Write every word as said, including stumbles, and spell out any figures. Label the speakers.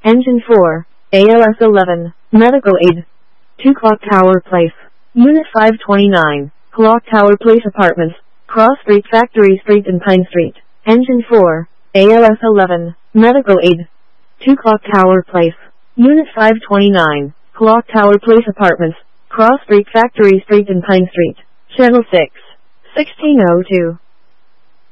Speaker 1: Engine four, A L S eleven, Medical Aid. two Clock Tower Place, Unit five twenty-nine, Clock Tower Place Apartments, Cross Street, Factory Street and Pine Street. Engine four, A L S eleven, Medical Aid. two Clock Tower Place, Unit five twenty-nine, Clock Tower Place Apartments, Cross Street, Factory Street and Pine Street. Channel six, sixteen oh two.